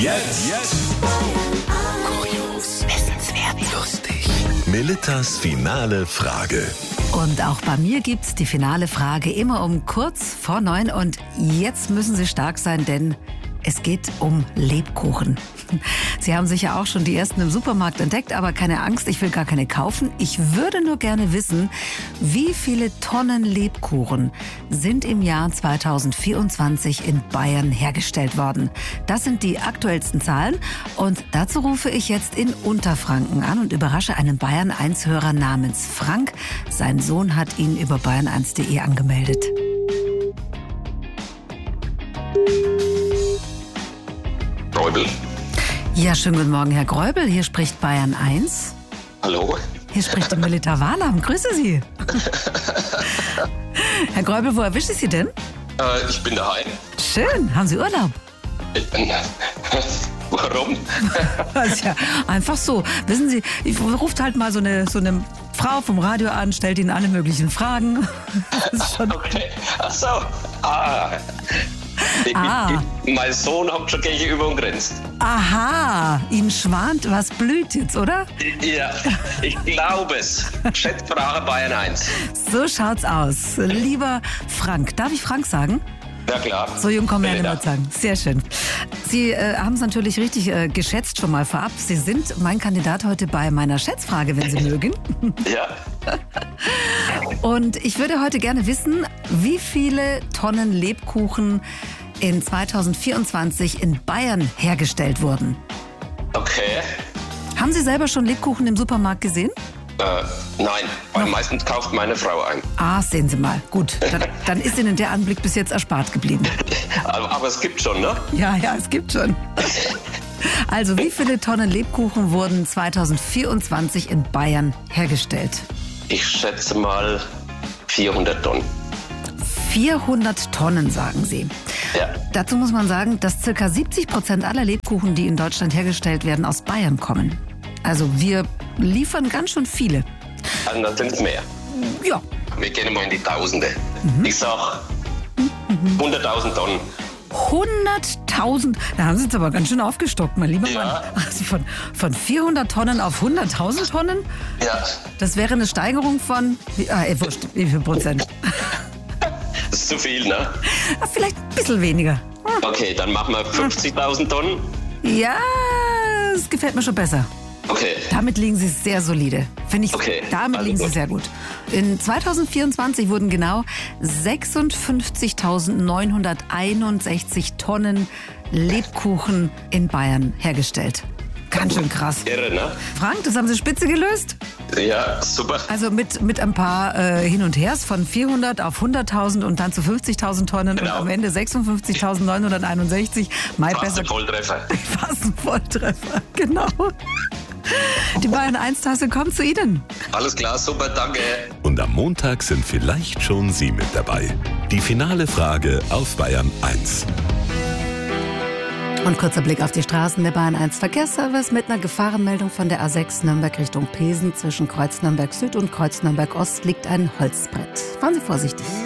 Jetzt. Kurios, wissenswert, lustig. Melittas finale Frage. Und auch bei mir gibt's die finale Frage immer um kurz vor 9. Und jetzt müssen Sie stark sein, denn es geht um Lebkuchen. Sie haben sicher auch schon die ersten im Supermarkt entdeckt, aber keine Angst, ich will gar keine kaufen. Ich würde nur gerne wissen, wie viele Tonnen Lebkuchen sind im Jahr 2024 in Bayern hergestellt worden. Das sind die aktuellsten Zahlen und dazu rufe ich jetzt in Unterfranken an und überrasche einen Bayern-1-Hörer namens Frank. Sein Sohn hat ihn über bayern1.de angemeldet. Gräubel. Ja, schönen guten Morgen, Herr Gräubel. Hier spricht Bayern 1. Hallo. Hier spricht die Melitta Wahlheim. Grüße Sie. Herr Gräubel, wo erwische ich Sie denn? Ich bin daheim. Schön. Haben Sie Urlaub? Warum? Das ist ja einfach so. Wissen Sie, ich ruft halt mal so eine Frau vom Radio an, stellt Ihnen alle möglichen Fragen. Das ist schon Okay. Ach so. Mein Sohn hat schon gegenüber umgrenzt. Aha, Ihnen schwant, was blüht jetzt, oder? Ja, ich glaube es. Schätzfrage Bayern 1. So schaut's aus. Lieber Frank, darf ich Frank sagen? Ja klar. So jung kommen wir ja Melita. nicht mehr sagen. Sehr schön. Sie haben es natürlich richtig geschätzt schon mal vorab. Sie sind mein Kandidat heute bei meiner Schätzfrage, wenn Sie mögen. Ja. Und ich würde heute gerne wissen, wie viele Tonnen Lebkuchen in 2024 in Bayern hergestellt wurden. Okay. Haben Sie selber schon Lebkuchen im Supermarkt gesehen? Nein, weil meistens kauft meine Frau ein. Ah, sehen Sie mal. Gut, dann ist Ihnen der Anblick bis jetzt erspart geblieben. Aber es gibt schon, ne? Ja, es gibt schon. Also, wie viele Tonnen Lebkuchen wurden 2024 in Bayern hergestellt? Ich schätze mal 400 Tonnen. 400 Tonnen, sagen Sie. Ja. Dazu muss man sagen, dass ca. 70% aller Lebkuchen, die in Deutschland hergestellt werden, aus Bayern kommen. Also wir liefern ganz schön viele. Also dann sind es mehr. Ja. Wir gehen mal in die Tausende. Ich sag 100.000 Tonnen. 100.000, da haben Sie jetzt aber ganz schön aufgestockt, mein lieber Ja. Mann. Also von 400 Tonnen auf 100.000 Tonnen? Ja. Das wäre eine Steigerung von, wurscht, wie viel Prozent? Das ist zu viel, ne? Vielleicht ein bisschen weniger. Okay, dann machen wir 50.000 Tonnen. Ja, es gefällt mir schon besser. Okay. Damit liegen Sie sehr solide. Finde ich, Okay, damit also liegen Sie gut. sehr gut. In 2024 wurden genau 56.961 Tonnen Lebkuchen in Bayern hergestellt. Ganz schön krass. Irre, ne? Frank, das haben Sie spitze gelöst? Ja, super. Also mit ein paar Hin und Hers von 400 auf 100.000 und dann zu 50.000 Tonnen Genau. und am Ende 56.961. Mai Fast besser. ein Volltreffer. Fast ein Volltreffer, genau. Die Bayern 1-Tasse kommt zu Ihnen. Alles klar, super, danke. Und am Montag sind vielleicht schon Sie mit dabei. Die finale Frage auf Bayern 1. Und kurzer Blick auf die Straßen der Bayern 1 Verkehrsservice mit einer Gefahrenmeldung von der A6 Nürnberg Richtung Pesen. Zwischen Kreuz Nürnberg Süd und Kreuz Nürnberg Ost liegt ein Holzbrett. Fahren Sie vorsichtig.